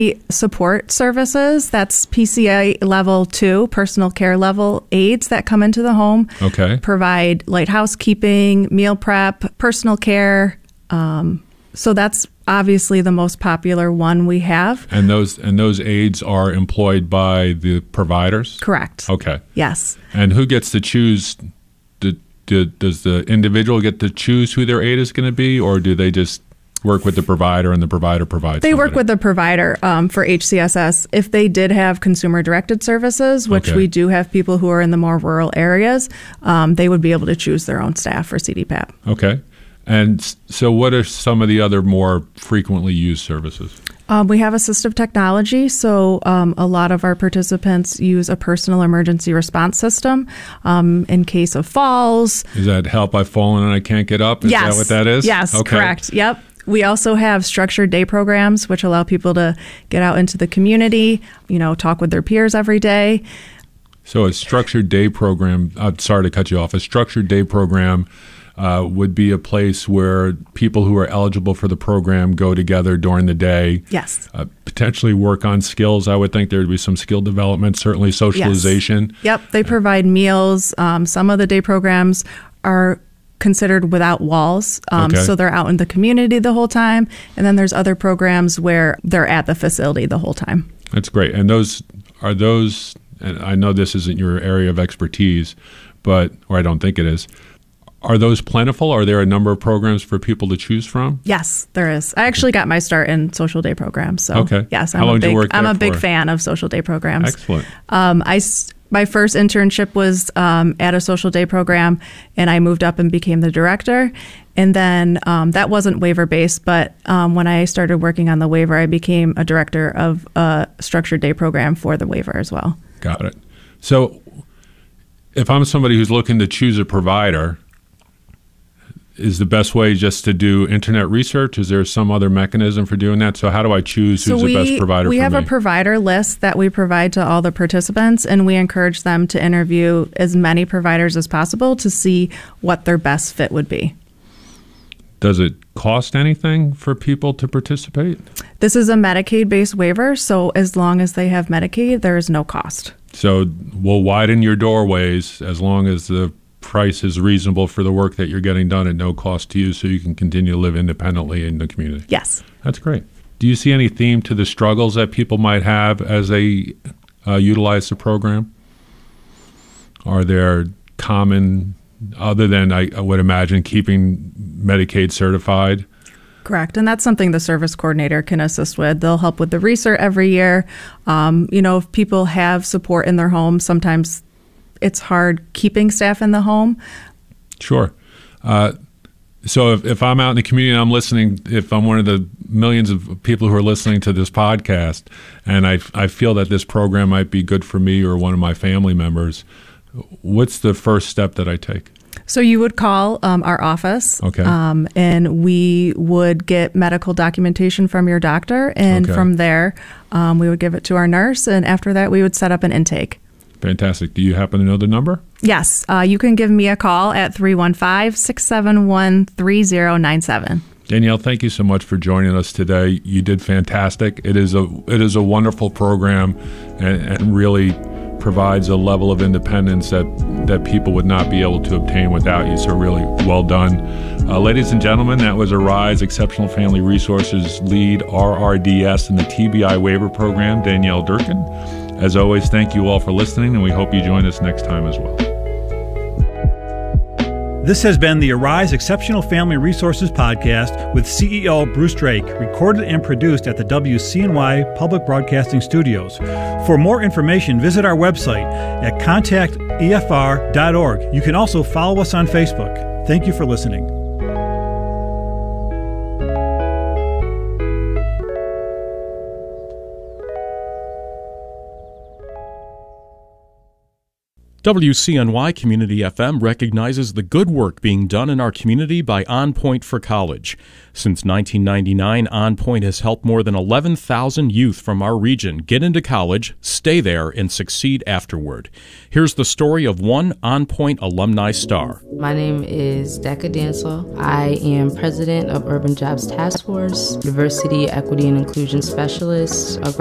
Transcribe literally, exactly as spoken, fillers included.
support services. That's P C A level two, personal care level aides that come into the home. Okay. Provide light housekeeping, meal prep, personal care. Um, so that's obviously the most popular one we have. And those and those aides are employed by the providers? Correct. Okay. Yes. And who gets to choose? Do, do, does the individual get to choose who their aide is going to be, or do they just work with the provider and the provider provides They somebody? work with the provider um, for H C S S. If they did have consumer-directed services, which Okay. we do have people who are in the more rural areas, um, they would be able to choose their own staff for C D P A P. Okay. And s- so what are some of the other more frequently used services? Um, we have assistive technology, so um, a lot of our participants use a personal emergency response system um, in case of falls. Is that help I've fallen and I can't get up? Is yes. that what that is? Yes, Okay. correct. Yep. We also have structured day programs, which allow people to get out into the community, you know, talk with their peers every day. So a structured day program, I'm sorry to cut you off, a structured day program uh, would be a place where people who are eligible for the program go together during the day. Yes. Uh, potentially work on skills. I would think there would be some skill development, certainly socialization. Yes. Yep. They provide meals. Um, some of the day programs are considered without walls. Um, Okay. So they're out in the community the whole time. And then there's other programs where they're at the facility the whole time. That's great. And those are those, and I know this isn't your area of expertise, but, or I don't think it is, are those plentiful? Are there a number of programs for people to choose from? Yes, there is. I actually got my start in social day programs. So Okay. yes, How I'm long a did you big, work I'm there a big for? fan of social day programs. Excellent. Um, I, s- my first internship was um, at a social day program, and I moved up and became the director. And then um, that wasn't waiver based, but um, when I started working on the waiver, I became a director of a structured day program for the waiver as well. Got it. So if I'm somebody who's looking to choose a provider, is the best way just to do internet research? Is there some other mechanism for doing that? So how do I choose who's so we, the best provider we for have me? a provider list that we provide to all the participants, and we encourage them to interview as many providers as possible to see what their best fit would be. Does it cost anything for people to participate? This is a Medicaid-based waiver, so as long as they have Medicaid, there is no cost. So we'll widen your doorways as long as the price is reasonable for the work that you're getting done at no cost to you, so you can continue to live independently in the community. Yes. That's great. Do you see any theme to the struggles that people might have as they uh, utilize the program? Are there common, other than I, I would imagine keeping Medicaid certified? Correct. And that's something the service coordinator can assist with. They'll help with the research every year. Um, you know, if people have support in their home, sometimes it's hard keeping staff in the home. Sure. Uh, so if, if I'm out in the community and I'm listening, if I'm one of the millions of people who are listening to this podcast, and I, I feel that this program might be good for me or one of my family members, what's the first step that I take? So you would call um, our office, Okay. um, and we would get medical documentation from your doctor, and Okay. from there, um, we would give it to our nurse, and after that, we would set up an intake. Fantastic. Do you happen to know the number? Yes, uh, you can give me a call at three one five, six seven one, three zero nine seven. Danielle, thank you so much for joining us today. You did fantastic. It is a it is a wonderful program, and, and really provides a level of independence that, that people would not be able to obtain without you. So really well done. Uh, ladies and gentlemen, that was Arise Exceptional Family Resources Lead R R D S in the T B I Waiver Program, Danielle Durkin. As always, thank you all for listening, and we hope you join us next time as well. This has been the Arise Exceptional Family Resources Podcast with C E O Bruce Drake, recorded and produced at the W C N Y Public Broadcasting Studios. For more information, visit our website at contact E F R dot org. You can also follow us on Facebook. Thank you for listening. W C N Y Community F M recognizes the good work being done in our community by On Point for College. Since nineteen ninety-nine, On Point has helped more than eleven thousand youth from our region get into college, stay there, and succeed afterward. Here's the story of one On Point alumni star. My name is Decca Dancel. I am president of Urban Jobs Task Force, Diversity, Equity, and Inclusion Specialist, a